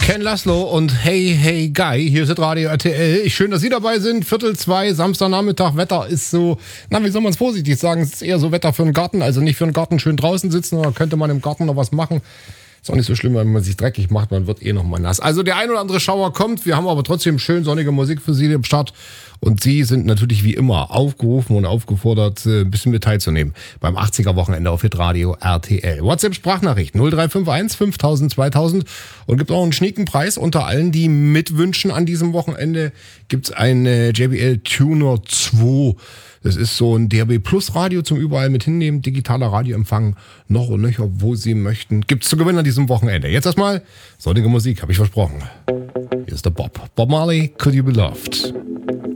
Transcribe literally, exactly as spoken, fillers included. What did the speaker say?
Ken Laszlo und Hey Hey Guy, hier ist das Radio R T L. Schön, dass Sie dabei sind. Viertel zwei, Samstagnachmittag, Wetter ist so, na, wie soll man es positiv sagen? Es ist eher so Wetter für den Garten, also nicht für den Garten schön draußen sitzen, oder könnte man im Garten noch was machen. Ist auch nicht so schlimm, wenn man sich dreckig macht, man wird eh noch mal nass. Also der ein oder andere Schauer kommt, wir haben aber trotzdem schön sonnige Musik für Sie im Start. Und Sie sind natürlich wie immer aufgerufen und aufgefordert, ein bisschen mit teilzunehmen beim achtziger-Wochenende auf Hitradio R T L. WhatsApp-Sprachnachricht null drei fünf eins fünftausend zweitausend und gibt auch einen schnieken Preis. Unter allen, die mitwünschen an diesem Wochenende, gibt's ein J B L Tuner zwei. Das ist so ein D A B Plus Radio zum überall mit hinnehmen, digitaler Radioempfang, noch und nöcher, wo Sie möchten. Gibt's zu gewinnen an diesem Wochenende. Jetzt erstmal sonnige Musik, habe ich versprochen. Hier ist der Bob. Bob Marley, Could You Be Loved?